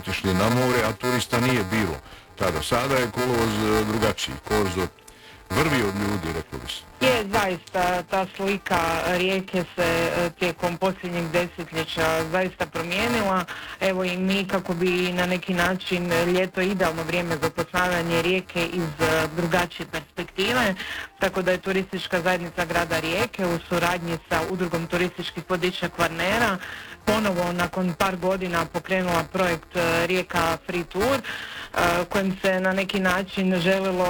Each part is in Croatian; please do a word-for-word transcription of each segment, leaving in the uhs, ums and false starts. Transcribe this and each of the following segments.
otišli na more, a turista nije bilo. Tada, sada je kolovoz drugačiji, kolovoz vrvi od ljudi, reklo bi se. Je, zaista, ta slika rijeke se tijekom posljednjeg desetljeća zaista promijenila. Evo i mi, kako bi na neki način ljeto idealno vrijeme za upoznavanje rijeke iz drugačije perspektive, tako da je turistička zajednica grada Rijeke u suradnji sa udrugom turističkih vodiča Kvarnera ponovo nakon par godina pokrenula projekt Rijeka Free Tour, kojim se na neki način želilo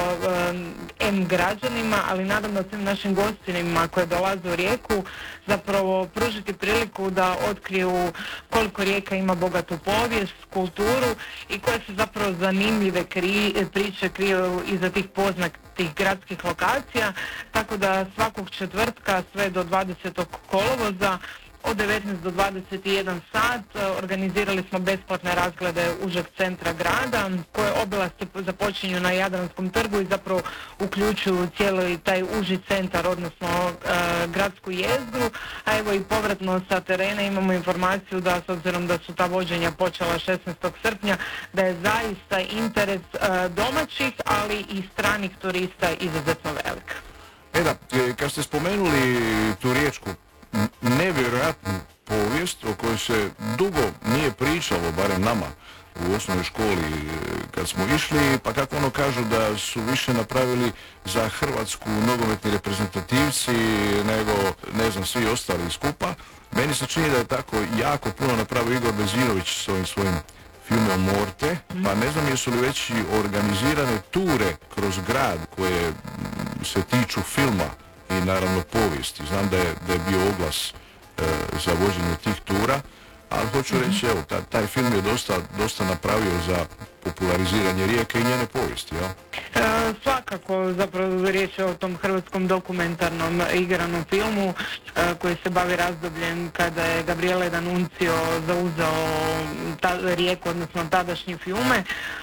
em građanima, ali naravno svim našim gostinima koji dolaze u Rijeku zapravo pružiti priliku da otkriju koliko Rijeka ima bogatu povijest, kulturu i koje su zapravo zanimljive kri, priče kriju iza tih poznatih gradskih lokacija, tako da svakog četvrtka sve do dvadesetog kolovoza od devetnaest do dvadeset jedan sat organizirali smo besplatne razglede užeg centra grada, koje obilasti započinju na Jadranskom trgu i zapravo uključuju cijeli taj uži centar, odnosno e, gradsku jezgru, a evo i povratno sa terena imamo informaciju da, s obzirom da su ta vođenja počela šesnaestog srpnja, da je zaista interes e, domaćih, ali i stranih turista izuzetno velik. E da, kad ste spomenuli tu riječku nevjerojatnu povijest o kojoj se dugo nije pričalo, barem nama u osnovnoj školi kad smo išli, pa kako ono kažu da su više napravili za Hrvatsku nogometni reprezentativci nego, ne znam, svi ostali skupa. Meni se čini da je tako jako puno napravio Igor Bezinović s ovim svojim filmom Morte, pa ne znam jesu li već organizirane ture kroz grad koje se tiču filma i naravno povijesti. Znam da je, da je bio oglas e, za vođenje tih tura, ali hoću reći, evo, ta, taj film je dosta, dosta napravio za populariziranje Rijeke i njene povijesti, jel? E, svakako, zapravo riječ je o tom hrvatskom dokumentarnom igranom filmu e, koji se bavi razdobljem kada je Gabriele D'Annunzio zauzeo ta, Rijeku, odnosno tadašnji Fiume.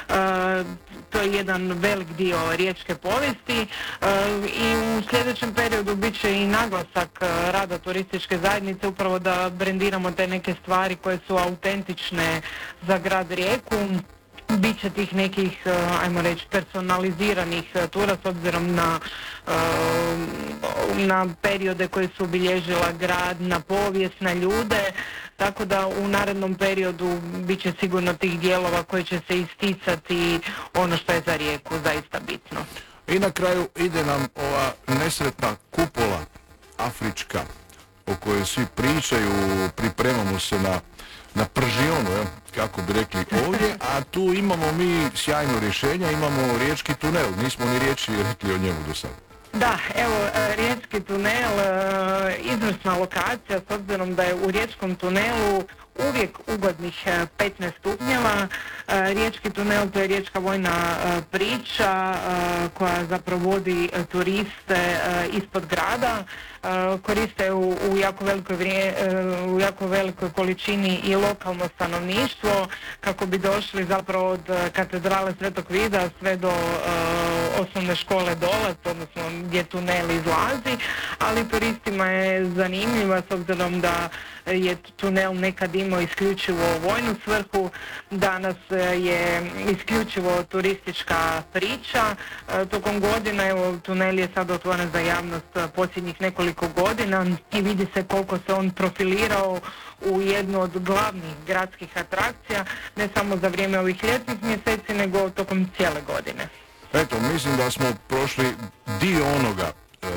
E, to je jedan velik dio riječke povijesti e, i u sljedećem periodu bit će i naglasak rada turističke zajednice upravo da brendiramo te neke stvari koje su autentične za grad Rijeku. Biće tih nekih, ajmo reći, personaliziranih tura s obzirom na, na periode koje su obilježila grad, na povijest, na ljude, tako da u narednom periodu bit će sigurno tih dijelova koji će se isticati ono što je za Rijeku zaista bitno. I na kraju ide nam ova nesretna kupola afrička o kojoj svi pričaju, pripremamo se na na pržionu, ja, kako bi rekli ovdje, a tu imamo mi sjajno rješenje, imamo riječki tunel, nismo ni riječi rekli o njemu do sada. Da, evo, riječki tunel, izvrsna lokacija, s obzirom da je u riječkom tunelu uvijek ugodnih petnaest stupnjeva. Riječki tunel, to je riječka vojna priča koja zapravo vodi turiste ispod grada. Koriste u, u, jako velikoj vrije, u jako velikoj količini i lokalno stanovništvo kako bi došli zapravo od katedrale Svetog Vida sve do uh, osnovne škole Dolac, odnosno gdje tunel izlazi, ali turistima je zanimljiva s obzirom da je tunel nekad imao isključivo vojnu svrhu, danas je isključivo turistička priča. Tokom godina, evo, tunel je sad otvoren za javnost posljednjih nekoliko godina i vidi se koliko se on profilirao u jednu od glavnih gradskih atrakcija, ne samo za vrijeme ovih ljetnih mjeseci, nego tokom cijele godine. Eto, mislim da smo prošli dio onoga